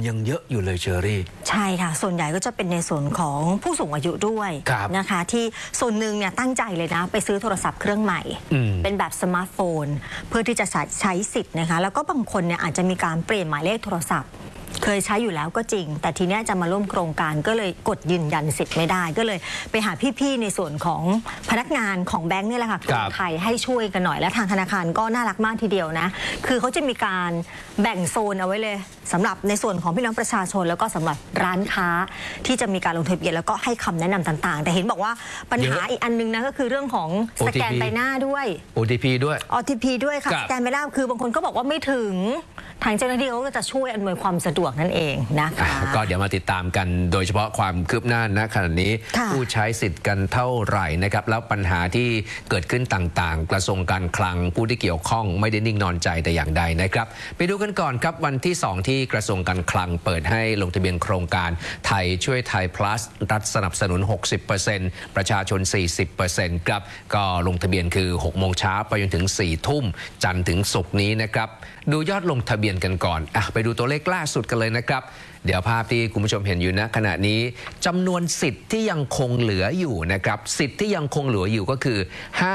ยังเยอะอยู่เลยเชอรี่ใช่ค่ะส่วนใหญ่ก็จะเป็นในส่วนของผู้สูงอายุด้วยนะคะที่ส่วนหนึ่งเนี่ยตั้งใจเลยนะไปซื้อโทรศัพท์เครื่องใหม่เป็นแบบสมาร์ทโฟนเพื่อที่จะใช้สิทธิ์นะคะแล้วก็บางคนเนี่ยอาจจะมีการเปลี่ยนหมายเลขโทรศัพท์เคยใช้อยู่แล้วก็จริงแต่ทีนี้จะมาร่วมโครงการก็เลยกดยืนยันสิทธิ์ไม่ได้ก็เลยไปหาพี่ๆในส่วนของพนักงานของแบงค์นี่แหละค่ะกรุงไทยให้ช่วยกันหน่อยและทางธนาคารก็น่ารักมากทีเดียวนะคือเขาจะมีการแบ่งโซนเอาไว้เลยสำหรับในส่วนของพี่น้องประชาชนแล้วก็สำหรับร้านค้าที่จะมีการลงทะเบียนแล้วก็ให้คำแนะนำต่างๆแต่เห็นบอกว่าปัญหาอีกอันนึงนะก็คือเรื่องของสแกนใบหน้าด้วย OTP ด้วย OTP ด้วยค่ะสแกนใบหน้าคือบางคนก็บอกว่าไม่ถึงทางเจ้าหน้าที่เขาก็จะช่วยอำนวยความสะดวกนั่นเองนะคะก็เดี๋ยวมาติดตามกันโดยเฉพาะความคืบหน้าณขณะนี้ผู้ใช้สิทธิ์กันเท่าไหร่นะครับแล้วปัญหาที่เกิดขึ้นต่างๆกระทรวงการคลังผู้ที่เกี่ยวข้องไม่ได้นิ่งนอนใจแต่อย่างใดนะครับไปดูกันก่อนครับวันที่2ที่กระทรวงการคลังเปิดให้ลงทะเบียนโครงการไทยช่วยไทย plus รัฐสนับสนุน 60% ประชาชน 40% ครับก็ลงทะเบียนคือ 6 โมงเช้าไปจนถึง 4 ทุ่มจันทร์ถึงศุกร์นี้นะครับดูยอดลงทะเบียนกันก่อนไปดูตัวเลขล่าสุดกันเลยนะครับเดี๋ยวภาพที่คุณผู้ชมเห็นอยู่ณขณะนี้จำนวนสิทธิ์ที่ยังคงเหลืออยู่นะครับสิทธิ์ที่ยังคงเหลืออยู่ก็คือ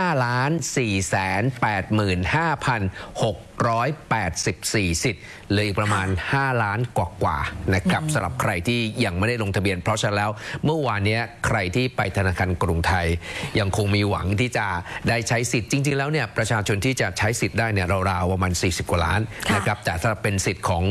5,485,684 สิทธิ์เหลืออีกประมาณ5ล้านกว่าๆนะครับสำหรับใครที่ยังไม่ได้ลงทะเบียนเพราะฉะนั้นแล้วเมื่อวานนี้ใครที่ไปธนาคารกรุงไทยยังคงมีหวังที่จะได้ใช้สิทธิ์จริงๆแล้วเนี่ยประชาชนที่จะใช้สิทธิ์ได้เนี่ยราวๆประมาณ40 กว่าล้านนะครับแต่ถ้าเป็นสิทธิ์ของ